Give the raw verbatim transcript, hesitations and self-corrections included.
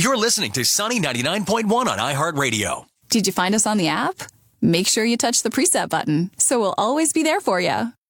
You're listening to Sunny ninety-nine point one on iHeartRadio. Did you find us on the app? Make sure you touch the preset button, so we'll always be there for you.